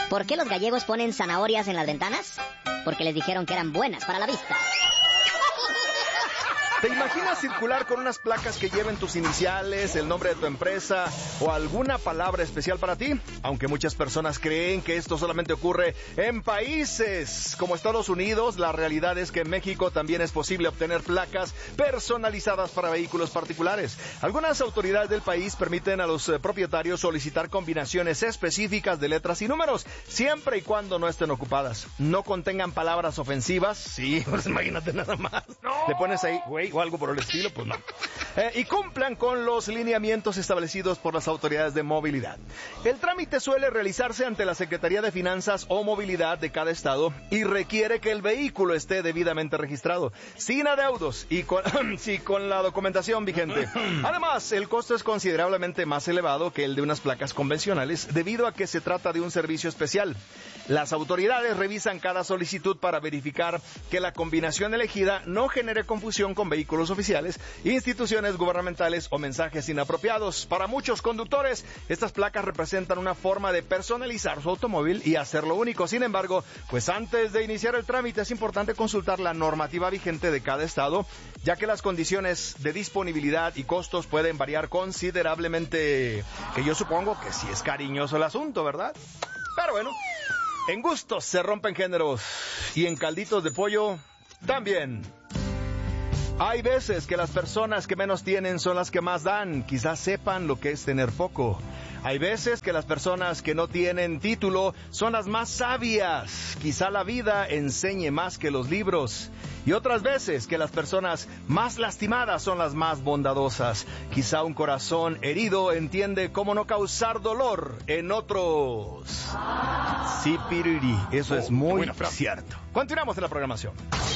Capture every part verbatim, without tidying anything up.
¿Por qué los gallegos ponen zanahorias en las ventanas? Porque les dijeron que eran buenas para la vista. ¿Te imaginas circular con unas placas que lleven tus iniciales, el nombre de tu empresa o alguna palabra especial para ti? Aunque muchas personas creen que esto solamente ocurre en países como Estados Unidos, la realidad es que en México también es posible obtener placas personalizadas para vehículos particulares. Algunas autoridades del país permiten a los propietarios solicitar combinaciones específicas de letras y números, siempre y cuando no estén ocupadas. No contengan palabras ofensivas, sí, pues imagínate nada más. No. Le pones ahí, güey, o algo por el estilo, pues no. Eh, y cumplan con los lineamientos establecidos por las autoridades de movilidad. El trámite suele realizarse ante la Secretaría de Finanzas o Movilidad de cada estado y requiere que el vehículo esté debidamente registrado, sin adeudos y con, sí, con la documentación vigente. Además, el costo es considerablemente más elevado que el de unas placas convencionales debido a que se trata de un servicio especial. Las autoridades revisan cada solicitud para verificar que la combinación elegida no genere confusión con vehículos oficiales, instituciones gubernamentales o mensajes inapropiados. Para muchos conductores, estas placas representan una forma de personalizar su automóvil y hacerlo único. Sin embargo, pues antes de iniciar el trámite es importante consultar la normativa vigente de cada estado, ya que las condiciones de disponibilidad y costos pueden variar considerablemente, que yo supongo que sí es cariñoso el asunto, ¿verdad? Pero bueno, en gustos se rompen géneros y en calditos de pollo también. Hay veces que las personas que menos tienen son las que más dan, quizás sepan lo que es tener poco. Hay veces que las personas que no tienen título son las más sabias, quizá la vida enseñe más que los libros. Y otras veces que las personas más lastimadas son las más bondadosas. Quizá un corazón herido entiende cómo no causar dolor en otros. Sí, piriri, eso es muy cierto. Continuamos en la programación.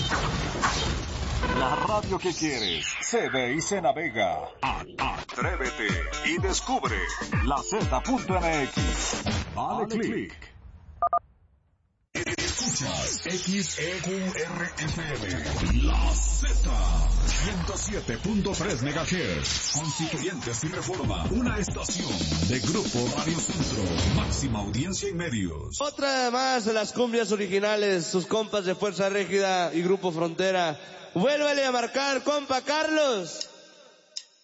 La radio que quieres se ve y se navega. Atrévete y descubre la Z punto M X. Dale click. Escuchas X E Q R F M. La Z. ciento siete punto tres megahertz. Constituyentes y Reforma. Una estación de Grupo Radio Centro. Máxima audiencia en medios. Otra más de las cumbias originales. Sus compas de Fuerza Régida y Grupo Frontera. Vuélvale a marcar, compa Carlos.